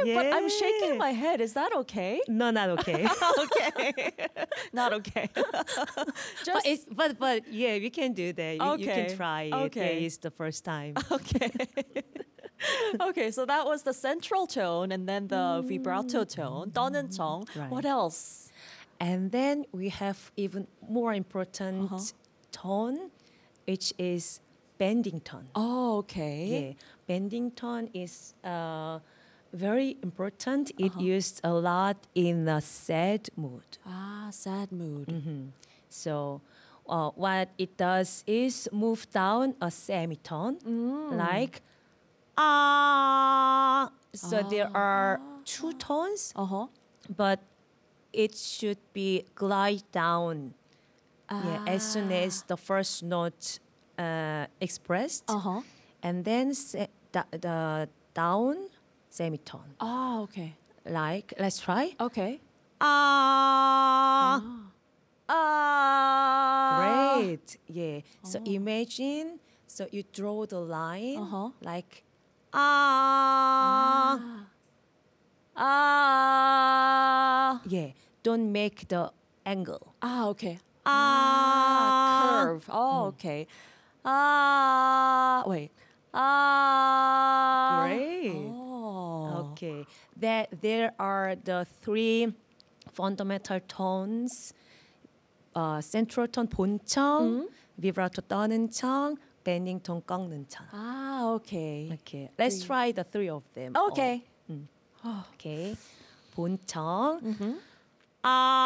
but I'm shaking Yeah. my head. Is that okay? No, not okay. Okay. Not okay. Just but yeah, we can do that. You can Okay. try it. Okay. Yeah, it's the first time. okay. Okay, so that was the central tone and then the vibrato tone. 떠는 정. Right. What else? And then we have even more important tone, which is bending tone. Oh, okay. Yeah, bending tone is very important. It used a lot in the sad mood. Ah, sad mood. So what it does is move down a semitone, like ah. So there are two tones, Uh-huh. but it should be glide down. Yeah, as soon as the first note expressed, Uh-huh. and then the down semitone. Ah, okay. Like, let's try. Okay. Ah. Ah. Great. Yeah. So imagine, so you draw the line like ah. Ah. Yeah. Don't make the angle. Ah, okay. Ah. Curve. Oh, okay. Ah. Wait. Ah. Great. Oh. Okay. There are the three fundamental tones. Central tone 본청, vibrato 떠는 청, bending tone 꺾는 청. Ah, okay. Okay. Let's try the three of them. Okay. Okay. 본청.